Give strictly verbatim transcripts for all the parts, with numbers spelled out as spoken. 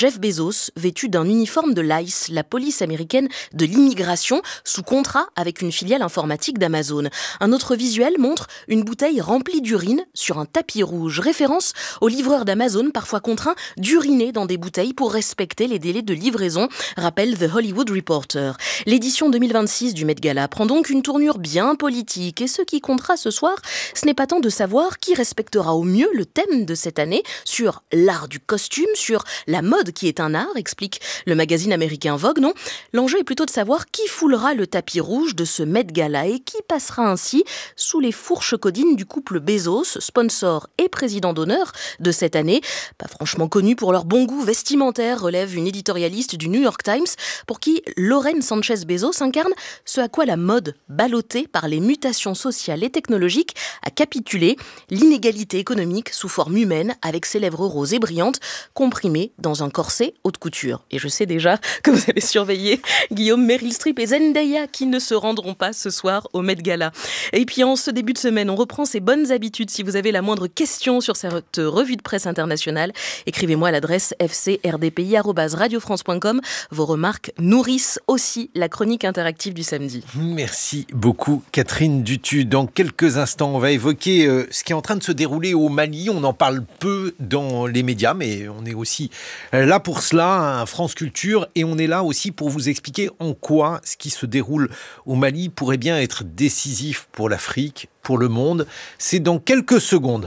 Jeff Bezos, vêtu d'un uniforme de l'I C E, la police américaine de l'immigration, sous contrat avec une filiale informatique d'Amazon. Un autre visuel montre une bouteille remplie d'urine sur un tapis rouge, référence aux livreurs d'Amazon parfois contraints d'uriner dans des bouteilles pour respecter les délais de livraison, rappelle The Hollywood Reporter. L'édition deux mille vingt-six du Met Gala prend donc une tournure bien politique et ce qui comptera ce soir, ce n'est pas tant de savoir qui respectera au mieux le thème de cette année sur l'art du costume, sur la mode qui est un art, explique le magazine américain Vogue, non. L'enjeu est plutôt de savoir qui foulera le tapis rouge de ce Met Gala et qui passera ainsi sous les fourches codines du couple Bezos, sponsor et président d'honneur de cette année. Pas franchement connus pour leur bon goût vestimentaire, relève une éditorialiste du New York Times, pour qui Lauren Sanchez Bezos incarne ce à quoi la mode, ballottée par les mutations sociales et technologiques, a capitulé, l'inégalité économique sous forme humaine avec ses lèvres roses et brillantes, comprimées dans un corset haute couture. Et je sais déjà que vous avez surveillé Guillaume, Meryl Streep et Zendaya qui ne se rendront pas ce soir au Met Gala. Et puis en ce début de semaine, on reprend ses bonnes habitudes. Si vous avez la moindre question sur cette revue de presse internationale, écrivez-moi à l'adresse f c r d p i arobase radio france point com. Vos remarques nourrissent aussi la chronique interactive du samedi. Merci beaucoup Catherine Dutu. Dans quelques instants, on va évoquer euh, ce qui est en train de se dérouler au Mali. On en parle peu dans les médias, mais on est aussi là pour cela, hein, France Culture, et on est là aussi pour vous expliquer en quoi ce qui se déroule au Mali pourrait bien être décisif pour l'Afrique, pour le monde. C'est dans quelques secondes.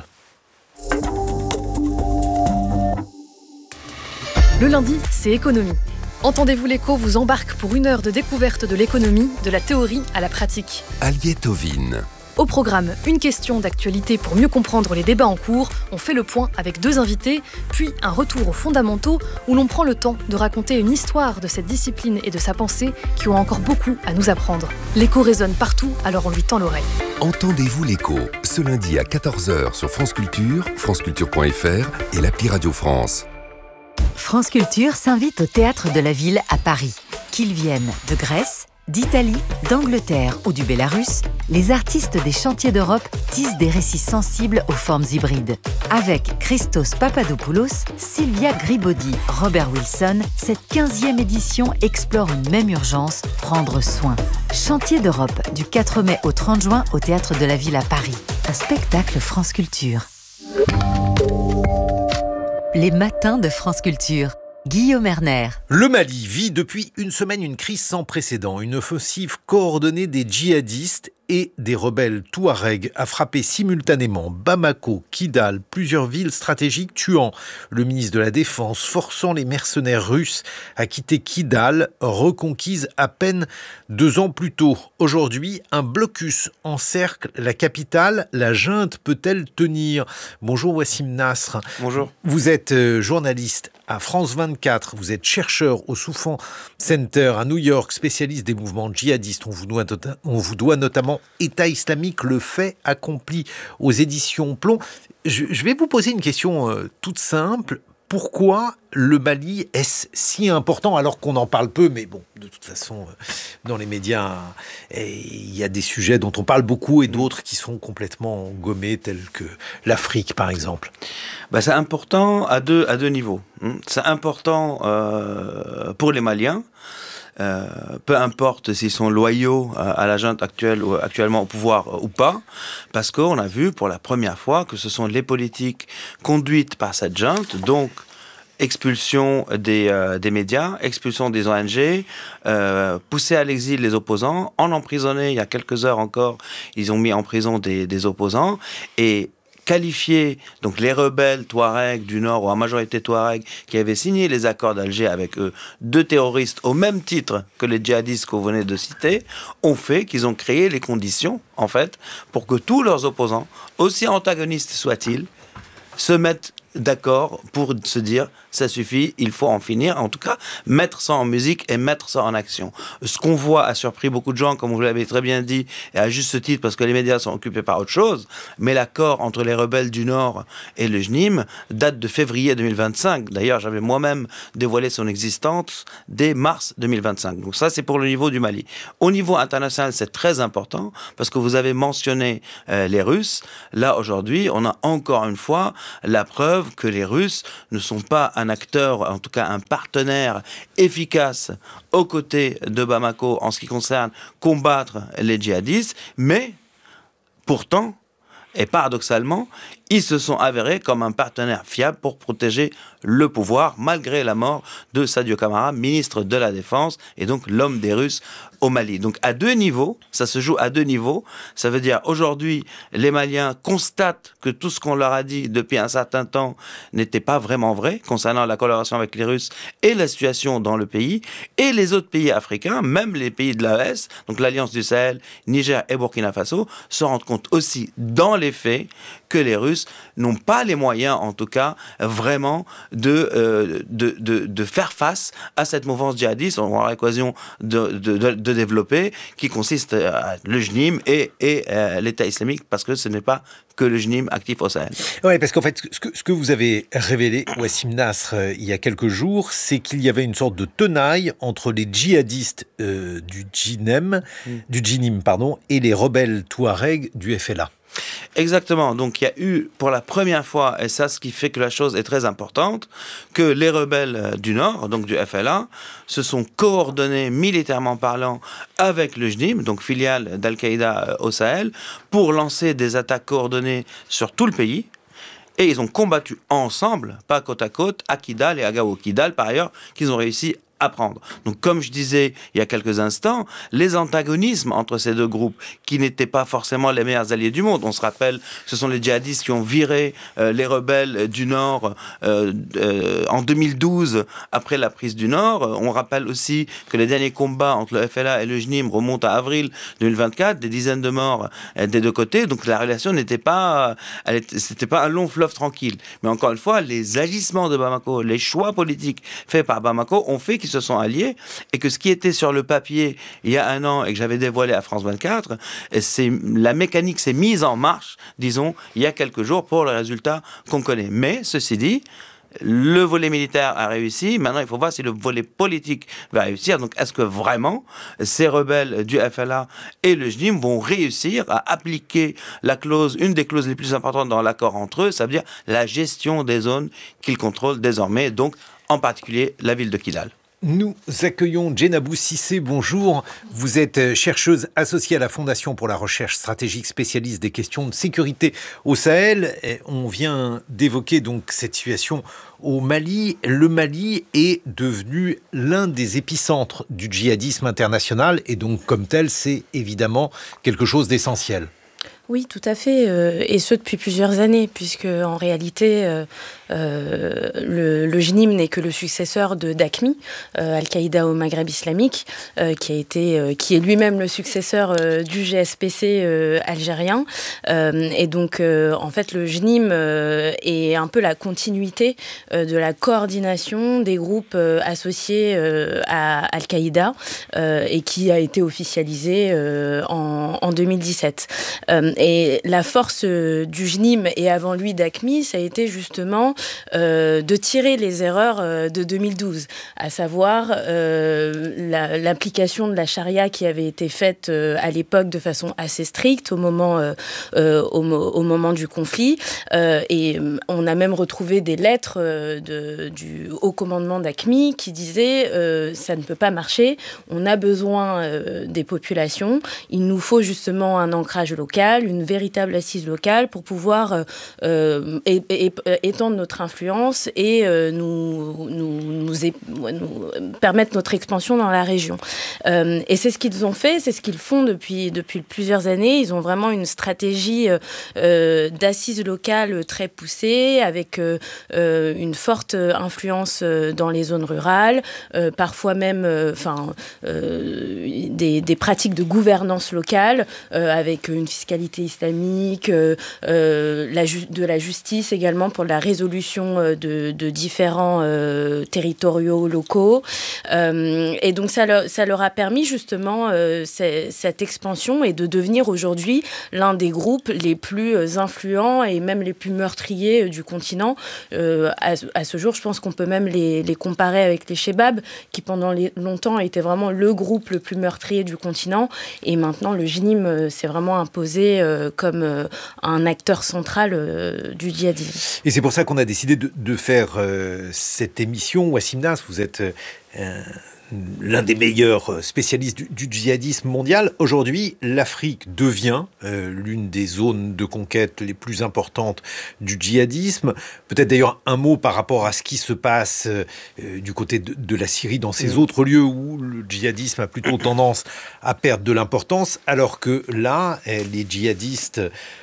Le lundi, c'est économie. Entendez-vous l'écho vous embarque pour une heure de découverte de l'économie, de la théorie à la pratique. Aliette Ovine. Au programme, une question d'actualité pour mieux comprendre les débats en cours. On fait le point avec deux invités, puis un retour aux fondamentaux où l'on prend le temps de raconter une histoire de cette discipline et de sa pensée qui ont encore beaucoup à nous apprendre. L'écho résonne partout, alors on lui tend l'oreille. Entendez-vous l'écho, ce lundi à quatorze heures sur France Culture, franceculture point f r et l'appli Radio France. France Culture s'invite au Théâtre de la Ville à Paris. Qu'ils viennent de Grèce, d'Italie, d'Angleterre ou du Bélarus, les artistes des chantiers d'Europe tissent des récits sensibles aux formes hybrides. Avec Christos Papadopoulos, Sylvia Gribaudy, Robert Wilson, cette quinzième édition explore une même urgence, prendre soin. Chantiers d'Europe, du quatre mai au trente juin au Théâtre de la Ville à Paris. Un spectacle France Culture. Les matins de France Culture. Guillaume Erner. Le Mali vit depuis une semaine une crise sans précédent. Une offensive coordonnée des djihadistes et des rebelles touaregs a frappé simultanément Bamako, Kidal, plusieurs villes stratégiques, tuant le ministre de la Défense, forçant les mercenaires russes à quitter Kidal, reconquise à peine deux ans plus tôt. Aujourd'hui, un blocus encercle la capitale. La junte peut-elle tenir ? Bonjour Wassim Nasr. Bonjour. Vous êtes journaliste à France vingt-quatre, vous êtes chercheur au Soufan Center à New York, spécialiste des mouvements djihadistes. On vous doit, on vous doit notamment État islamique, le fait accompli aux éditions Plomb. Je, je vais vous poser une question euh, toute simple. Pourquoi le Mali est si important alors qu'on en parle peu, mais bon, de toute façon, dans les médias, il y a des sujets dont on parle beaucoup et d'autres qui sont complètement gommés, tels que l'Afrique, par exemple. Bah, c'est important à deux, à deux niveaux. C'est important euh, pour les Maliens, euh, peu importe s'ils sont loyaux à la junte actuelle ou actuellement au pouvoir ou pas, parce qu'on a vu pour la première fois que ce sont les politiques conduites par cette junte, donc expulsion des, euh, des médias, expulsion des O N G, euh, pousser à l'exil les opposants, en emprisonner, il y a quelques heures encore, ils ont mis en prison des, des opposants, et qualifier donc les rebelles Touaregs du Nord, ou en majorité Touaregs, qui avaient signé les accords d'Alger avec eux, de terroristes au même titre que les djihadistes que vous venez de citer, ont fait qu'ils ont créé les conditions, en fait, pour que tous leurs opposants, aussi antagonistes soient-ils, se mettent d'accord pour se dire ça suffit, il faut en finir, en tout cas mettre ça en musique et mettre ça en action. Ce qu'on voit a surpris beaucoup de gens, comme vous l'avez très bien dit, et à juste titre parce que les médias sont occupés par autre chose, mais l'accord entre les rebelles du Nord et le J N I M date de février deux mille vingt-cinq. D'ailleurs, j'avais moi-même dévoilé son existence dès mars deux mille vingt-cinq. Donc ça, c'est pour le niveau du Mali. Au niveau international, c'est très important parce que vous avez mentionné euh, les Russes. Là, aujourd'hui, on a encore une fois la preuve que les Russes ne sont pas un un acteur, en tout cas un partenaire efficace aux côtés de Bamako en ce qui concerne combattre les djihadistes, mais pourtant, et paradoxalement, ils se sont avérés comme un partenaire fiable pour protéger le pouvoir, malgré la mort de Sadio Camara, ministre de la Défense, et donc l'homme des Russes au Mali. Donc à deux niveaux, ça se joue à deux niveaux. Ça veut dire aujourd'hui, les Maliens constatent que tout ce qu'on leur a dit depuis un certain temps n'était pas vraiment vrai concernant la collaboration avec les Russes et la situation dans le pays. Et les autres pays africains, même les pays de l'A E S, donc l'Alliance du Sahel, Niger et Burkina Faso, se rendent compte aussi dans les faits que les Russes n'ont pas les moyens, en tout cas, vraiment de, euh, de, de, de faire face à cette mouvance djihadiste. On aura l'équation de, de, de, de développer, qui consiste à le J N I M et, et euh, l'État islamique, parce que ce n'est pas que le J N I M actif au Sahel. Oui, parce qu'en fait, ce que, ce que vous avez révélé, Wassim Nasr, euh, il y a quelques jours, c'est qu'il y avait une sorte de tenaille entre les djihadistes euh, du J N I M, mm. du J N I M, pardon, et les rebelles touaregs du F L A. Exactement. Donc il y a eu pour la première fois, et ça ce qui fait que la chose est très importante, que les rebelles du Nord, donc du F L A, se sont coordonnés militairement parlant avec le J N I M, donc filiale d'Al-Qaïda au Sahel, pour lancer des attaques coordonnées sur tout le pays. Et ils ont combattu ensemble, pas côte à côte, à Kidal et à Gao. Kidal, par ailleurs, qu'ils ont réussi à prendre. Donc, comme je disais il y a quelques instants, les antagonismes entre ces deux groupes, qui n'étaient pas forcément les meilleurs alliés du monde. On se rappelle, ce sont les djihadistes qui ont viré euh, les rebelles du Nord euh, euh, en deux mille douze, après la prise du Nord. On rappelle aussi que les derniers combats entre le F L A et le J N I M remontent à avril deux mille vingt-quatre, des dizaines de morts euh, des deux côtés. Donc, la relation n'était pas, elle était, c'était pas un long fleuve tranquille. Mais encore une fois, les agissements de Bamako, les choix politiques faits par Bamako ont fait qu'ils se sont alliés, et que ce qui était sur le papier il y a un an et que j'avais dévoilé à France vingt-quatre, c'est, la mécanique s'est mise en marche, disons, il y a quelques jours pour le résultat qu'on connaît. Mais, ceci dit, le volet militaire a réussi. Maintenant, il faut voir si le volet politique va réussir. Donc, est-ce que vraiment ces rebelles du F L A et le J N I M vont réussir à appliquer la clause, une des clauses les plus importantes dans l'accord entre eux, ça veut dire la gestion des zones qu'ils contrôlent désormais, donc en particulier la ville de Kidal. Nous accueillons Djenabou Cissé, bonjour. Vous êtes chercheuse associée à la Fondation pour la recherche stratégique spécialiste des questions de sécurité au Sahel. Et on vient d'évoquer donc cette situation au Mali. Le Mali est devenu l'un des épicentres du djihadisme international et donc comme tel, c'est évidemment quelque chose d'essentiel. Oui, tout à fait, euh, et ce depuis plusieurs années, puisque en réalité, euh, euh, le, le J N I M n'est que le successeur de d'Aqmi, euh, Al-Qaïda au Maghreb islamique, euh, qui a été, euh, qui est lui-même le successeur euh, du G S P C euh, algérien, euh, et donc euh, en fait le J N I M euh, est un peu la continuité euh, de la coordination des groupes euh, associés euh, à Al-Qaïda euh, et qui a été officialisé euh, en, en deux mille dix-sept. Euh, Et la force du J N I M et avant lui d'Aqmi, ça a été justement euh, de tirer les erreurs euh, de deux mille douze, à savoir euh, la, l'application de la charia qui avait été faite euh, à l'époque de façon assez stricte au moment, euh, euh, au, au moment du conflit. Euh, et on a même retrouvé des lettres euh, de, du haut commandement d'Aqmi qui disaient euh, ça ne peut pas marcher, on a besoin euh, des populations, il nous faut justement un ancrage local, une véritable assise locale pour pouvoir euh, é- é- étendre notre influence et euh, nous, nous, nous, é- nous permettre notre expansion dans la région. Euh, et c'est ce qu'ils ont fait, c'est ce qu'ils font depuis, depuis plusieurs années. Ils ont vraiment une stratégie euh, d'assise locale très poussée, avec euh, une forte influence dans les zones rurales, euh, parfois même enfin, euh, des, des pratiques de gouvernance locale, euh, avec une fiscalité islamique, euh, euh, la ju- de la justice également pour la résolution euh, de, de différents euh, territoriaux locaux. Euh, et donc ça leur, ça leur a permis justement euh, c- cette expansion et de devenir aujourd'hui l'un des groupes les plus influents et même les plus meurtriers du continent. Euh, à, à ce jour, je pense qu'on peut même les, les comparer avec les Chebab, qui pendant les, longtemps étaient vraiment le groupe le plus meurtrier du continent. Et maintenant, le J N I M s'est vraiment imposé euh, comme euh, un acteur central euh, du djihadisme. Et c'est pour ça qu'on a décidé de, de faire euh, cette émission. Wassim Nass, vous êtes euh, l'un des meilleurs spécialistes du, du djihadisme mondial. Aujourd'hui, l'Afrique devient euh, l'une des zones de conquête les plus importantes du djihadisme. Peut-être d'ailleurs un mot par rapport à ce qui se passe euh, du côté de, de la Syrie, dans ces mmh. autres lieux où le djihadisme a plutôt tendance à perdre de l'importance, alors que là, les djihadistes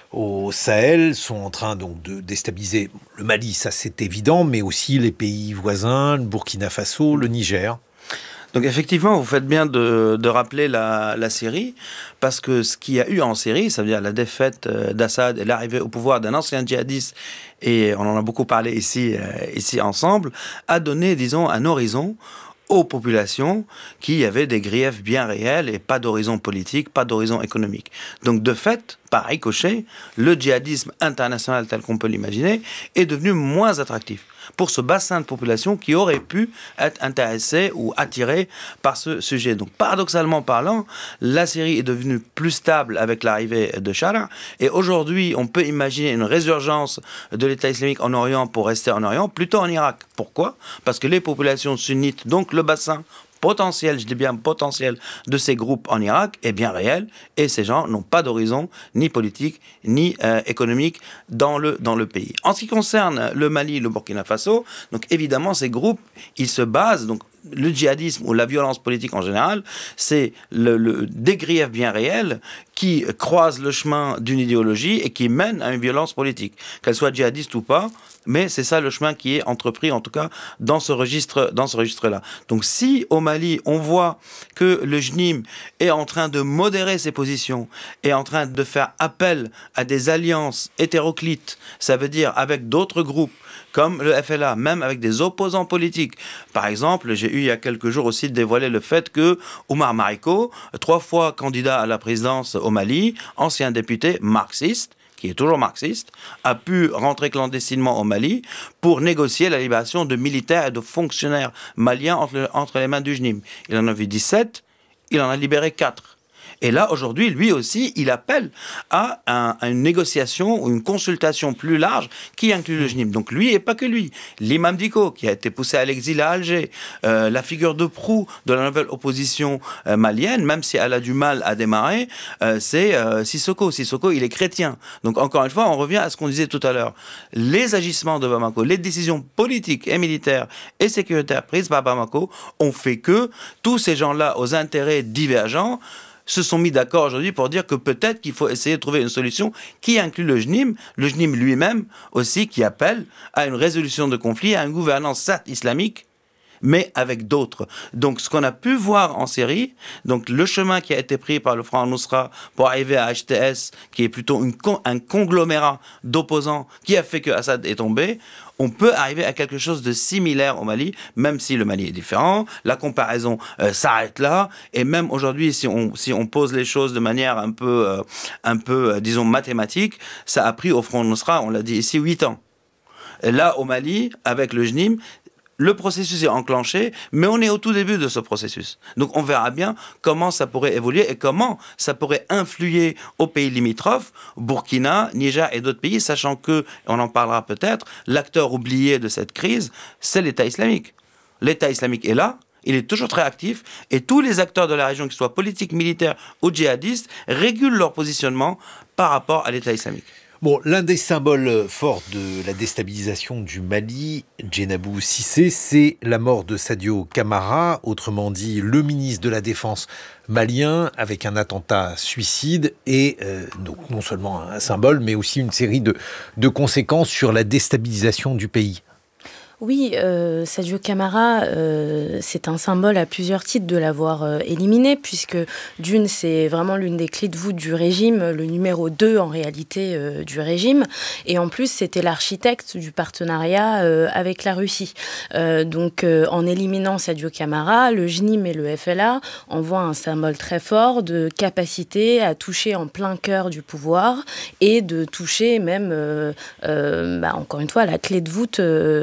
au Sahel sont en train donc de déstabiliser le Mali, ça c'est évident, mais aussi les pays voisins, le Burkina Faso, le Niger. Donc effectivement, vous faites bien de, de rappeler la, la Syrie, parce que ce qu'il y a eu en Syrie, ça veut dire la défaite d'Assad et l'arrivée au pouvoir d'un ancien djihadiste, et on en a beaucoup parlé ici, euh, ici ensemble, a donné, disons, un horizon aux populations qui avaient des griefs bien réels et pas d'horizon politique, pas d'horizon économique. Donc de fait, par ricochet, le djihadisme international tel qu'on peut l'imaginer est devenu moins attractif pour ce bassin de population qui aurait pu être intéressé ou attiré par ce sujet. Donc paradoxalement parlant, la Syrie est devenue plus stable avec l'arrivée de Shara, et aujourd'hui on peut imaginer une résurgence de l'État islamique en Orient pour rester en Orient, plutôt en Irak. Pourquoi ? Parce que les populations sunnites, donc le bassin potentiel, je dis bien potentiel, de ces groupes en Irak est bien réel, et ces gens n'ont pas d'horizon ni politique ni euh, économique dans le, dans le pays. En ce qui concerne le Mali, le Burkina Faso, donc évidemment ces groupes, ils se basent, donc le djihadisme ou la violence politique en général, c'est le, le, des griefs bien réels qui croisent le chemin d'une idéologie et qui mènent à une violence politique, qu'elle soit djihadiste ou pas, mais c'est ça le chemin qui est entrepris, en tout cas, dans ce registre, dans ce registre-là. Donc si au Mali, on voit que le J N I M est en train de modérer ses positions, est en train de faire appel à des alliances hétéroclites, ça veut dire avec d'autres groupes, comme le F L A, même avec des opposants politiques. Par exemple, j'ai eu il y a quelques jours aussi dévoilé le fait que Oumar Mariko, trois fois candidat à la présidence au Mali, ancien député marxiste, qui est toujours marxiste, a pu rentrer clandestinement au Mali pour négocier la libération de militaires et de fonctionnaires maliens entre, entre les mains du J N I M. Il en a vu dix-sept, il en a libéré quatre. Et là, aujourd'hui, lui aussi, il appelle à, un, à une négociation ou une consultation plus large qui inclut le J N I M. Donc lui, et pas que lui. L'imam Dicko, qui a été poussé à l'exil à Alger, euh, la figure de proue de la nouvelle opposition euh, malienne, même si elle a du mal à démarrer, euh, c'est euh, Sissoko. Sissoko, il est chrétien. Donc encore une fois, on revient à ce qu'on disait tout à l'heure. Les agissements de Bamako, les décisions politiques et militaires et sécuritaires prises par Bamako ont fait que tous ces gens-là, aux intérêts divergents, se sont mis d'accord aujourd'hui pour dire que peut-être qu'il faut essayer de trouver une solution qui inclut le J N I M, le J N I M lui-même aussi, qui appelle à une résolution de conflit, à une gouvernance certes islamique, mais avec d'autres. Donc ce qu'on a pu voir en Syrie, donc le chemin qui a été pris par le Front al-Nusra pour arriver à H T S, qui est plutôt une con- un conglomérat d'opposants qui a fait que Assad est tombé, on peut arriver à quelque chose de similaire au Mali, même si le Mali est différent. La comparaison euh, s'arrête là, et même aujourd'hui, si on, si on pose les choses de manière un peu, euh, un peu euh, disons, mathématique, ça a pris au Front al-Nusra, on l'a dit ici, huit ans. Et là, au Mali, avec le J N I M, le processus est enclenché, mais on est au tout début de ce processus. Donc on verra bien comment ça pourrait évoluer et comment ça pourrait influer aux pays limitrophes, Burkina, Niger et d'autres pays, sachant que, on en parlera peut-être, l'acteur oublié de cette crise, c'est l'État islamique. L'État islamique est là, il est toujours très actif, et tous les acteurs de la région, qu'ils soient politiques, militaires ou djihadistes, régulent leur positionnement par rapport à l'État islamique. Bon, l'un des symboles forts de la déstabilisation du Mali, Djenabou Cissé, c'est la mort de Sadio Camara, autrement dit le ministre de la Défense malien, avec un attentat suicide, et euh, donc non seulement un symbole, mais aussi une série de, de conséquences sur la déstabilisation du pays. Oui, euh, Sadio Camara, euh, c'est un symbole à plusieurs titres de l'avoir euh, éliminé, puisque d'une, c'est vraiment l'une des clés de voûte du régime, le numéro deux en réalité euh, du régime, et en plus c'était l'architecte du partenariat euh, avec la Russie. Euh, donc euh, en éliminant Sadio Camara, le J N I M et le F L A envoient un symbole très fort de capacité à toucher en plein cœur du pouvoir et de toucher même, euh, euh, bah, encore une fois, la clé de voûte euh,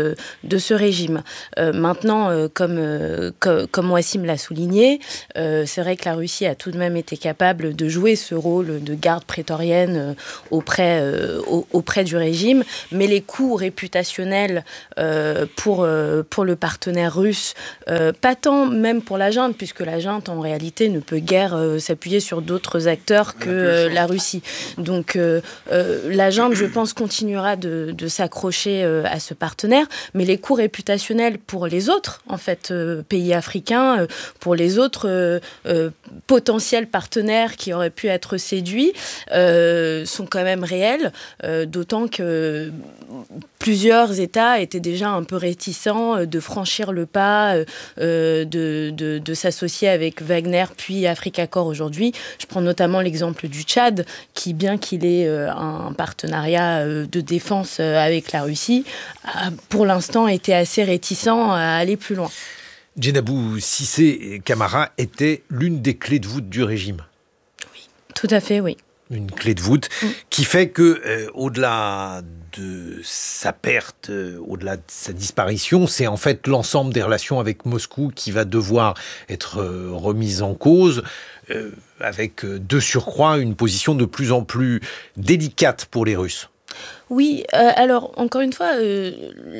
de ce régime. Euh, maintenant, euh, comme, euh, co- comme Wassim l'a souligné, euh, c'est vrai que la Russie a tout de même été capable de jouer ce rôle de garde prétorienne euh, auprès, euh, au, auprès du régime, mais les coûts réputationnels euh, pour, euh, pour le partenaire russe, euh, pas tant même pour la junte, puisque la junte en réalité ne peut guère euh, s'appuyer sur d'autres acteurs que euh, la Russie. Donc euh, euh, la junte, je pense, continuera de, de s'accrocher euh, à ce partenaire, mais les coûts réputationnels pour les autres, en fait, euh, pays africains, euh, pour les autres euh, euh, potentiels partenaires qui auraient pu être séduits, euh, sont quand même réels, euh, d'autant que plusieurs États étaient déjà un peu réticents de franchir le pas, euh, de, de, de s'associer avec Wagner puis Africa Corps aujourd'hui. Je prends notamment l'exemple du Tchad, qui, bien qu'il ait euh, un partenariat euh, de défense euh, avec la Russie, a pour l'instant été assez réticent à aller plus loin. Djenabou Cissé Camara était l'une des clés de voûte du régime. Oui, tout à fait, oui. Une clé de voûte mmh. qui fait que, euh, au-delà de sa perte, euh, au-delà de sa disparition, c'est en fait l'ensemble des relations avec Moscou qui va devoir être euh, remise en cause, euh, avec euh, de surcroît une position de plus en plus délicate pour les Russes. Oui, euh, alors encore une fois, euh,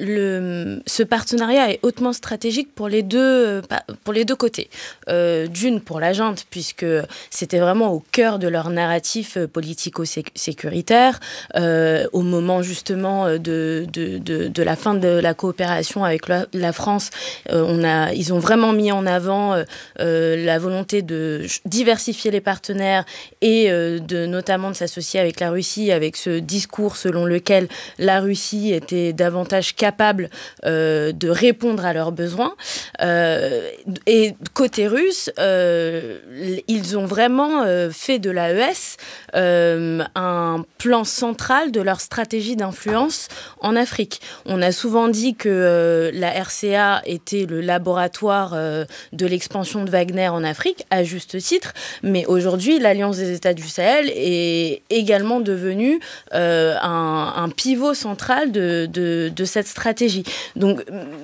le, ce partenariat est hautement stratégique pour les deux, euh, pour les deux côtés. Euh, d'une, pour la junte, puisque c'était vraiment au cœur de leur narratif politico-sécuritaire, euh, au moment justement de, de, de, de la fin de la coopération avec la, la France. Euh, on a, ils ont vraiment mis en avant euh, la volonté de diversifier les partenaires et euh, de, notamment de s'associer avec la Russie, avec ce discours selon le lequel la Russie était davantage capable euh, de répondre à leurs besoins. Euh, et côté russe, euh, ils ont vraiment euh, fait de l'A E S euh, un plan central de leur stratégie d'influence en Afrique. On a souvent dit que euh, la R C A était le laboratoire euh, de l'expansion de Wagner en Afrique, à juste titre, mais aujourd'hui, l'Alliance des États du Sahel est également devenue euh, un un pivot central de, de, de cette stratégie. Donc,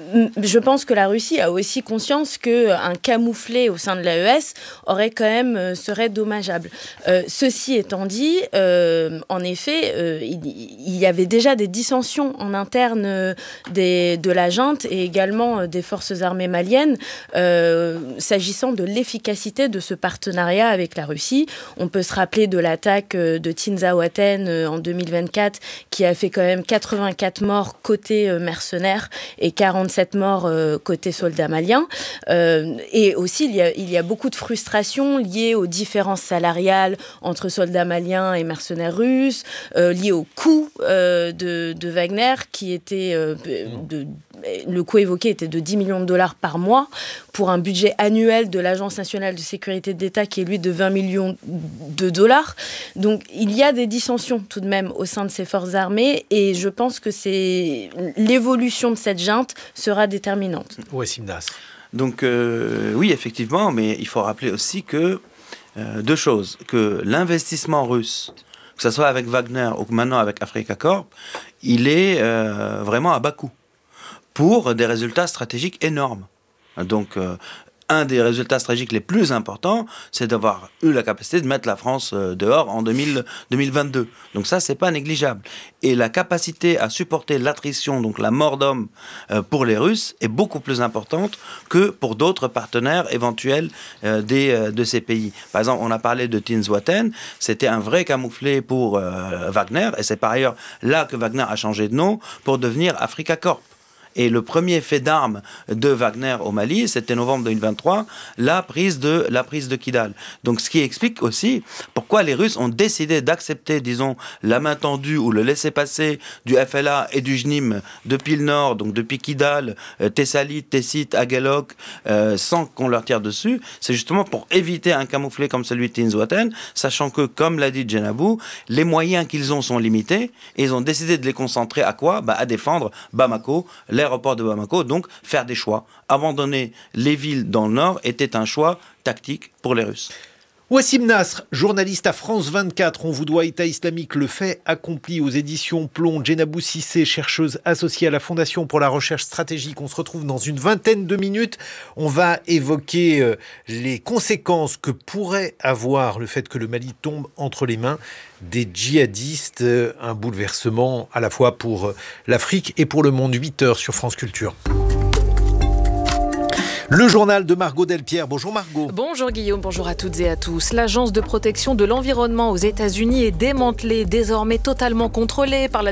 je pense que la Russie a aussi conscience qu'un camouflet au sein de l'A E S aurait quand même, serait dommageable. Euh, ceci étant dit, euh, en effet, euh, il, il y avait déjà des dissensions en interne des, de la junte et également des forces armées maliennes euh, s'agissant de l'efficacité de ce partenariat avec la Russie. On peut se rappeler de l'attaque de Tinzaouaten en deux mille vingt-quatre qui a fait quand même quatre-vingt-quatre morts côté euh, mercenaires et quarante-sept morts euh, côté soldats maliens. Euh, et aussi, il y, a, il y a beaucoup de frustration liée aux différences salariales entre soldats maliens et mercenaires russes, euh, liées au coût euh, de, de Wagner, qui était... Euh, de, le coût évoqué était de dix millions de dollars par mois pour un budget annuel de l'Agence nationale de sécurité de l'État qui est, lui, de vingt millions de dollars. Donc, il y a des dissensions tout de même au sein de ces forces armées et je pense que c'est l'évolution de cette junte sera déterminante. Wassim Nasr. Donc, euh, oui, effectivement, mais il faut rappeler aussi que euh, deux choses. Que l'investissement russe, que ce soit avec Wagner ou maintenant avec Africa Corps, il est euh, vraiment à bas coût, pour des résultats stratégiques énormes. Donc, euh, un des résultats stratégiques les plus importants, c'est d'avoir eu la capacité de mettre la France euh, dehors en deux mille, deux mille vingt-deux. Donc ça, c'est pas négligeable. Et la capacité à supporter l'attrition, donc la mort d'hommes euh, pour les Russes, est beaucoup plus importante que pour d'autres partenaires éventuels euh, des, euh, de ces pays. Par exemple, on a parlé de Tinzaouaten, c'était un vrai camouflet pour euh, Wagner, et c'est par ailleurs là que Wagner a changé de nom pour devenir Africa Corps. Et le premier fait d'armes de Wagner au Mali, c'était novembre deux mille vingt-trois, la prise de, la prise de Kidal. Donc, ce qui explique aussi pourquoi les Russes ont décidé d'accepter, disons, la main tendue ou le laisser-passer du F L A et du J N I M depuis le nord, donc depuis Kidal, euh, Tessalit, Tessit, Aguelok, euh, sans qu'on leur tire dessus. C'est justement pour éviter un camouflet comme celui de Tinzaouaten, sachant que, comme l'a dit Djenabou, les moyens qu'ils ont sont limités et ils ont décidé de les concentrer à quoi ? Bah, à défendre Bamako, l'aéroport de Bamako, donc faire des choix. Abandonner les villes dans le nord était un choix tactique pour les Russes. Wassim Nasr, journaliste à France vingt-quatre, on vous doit État islamique, le fait accompli aux éditions Plomb. Djenabou Cissé, chercheuse associée à la Fondation pour la recherche stratégique. On se retrouve dans une vingtaine de minutes. On va évoquer euh, les conséquences que pourrait avoir le fait que le Mali tombe entre les mains des djihadistes. Euh, un bouleversement à la fois pour euh, l'Afrique et pour le monde. huit heures sur France Culture. Le journal de Margot Delpierre. Bonjour Margot. Bonjour Guillaume, bonjour à toutes et à tous. L'agence de protection de l'environnement aux États-Unis est démantelée, désormais totalement contrôlée par la